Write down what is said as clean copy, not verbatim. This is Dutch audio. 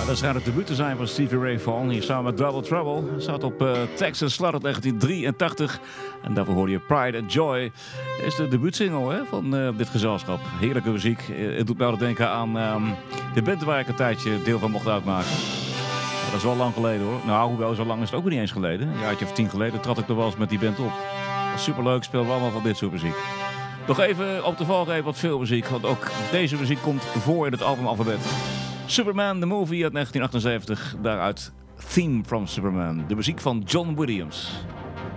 Dat schijnt het debuut te zijn van Stevie Ray Vaughan. Hier samen met Double Trouble. Zat op Texas Slut uit 1983. En daarvoor hoorde je Pride and Joy. Is de debuutsingle van dit gezelschap. Heerlijke muziek. Het doet mij altijd denken aan de band waar ik een tijdje deel van mocht uitmaken. Dat is wel lang geleden hoor. Nou, hoewel, zo lang is het ook weer niet eens geleden. Een jaartje of 10 geleden trad ik er wel eens met die band op. Dat was superleuk, speelden we allemaal van dit soort muziek. Nog even op de valreep wat filmmuziek, want ook deze muziek komt voor in het albumalfabet. Superman, the movie uit 1978, daaruit Theme from Superman. De muziek van John Williams.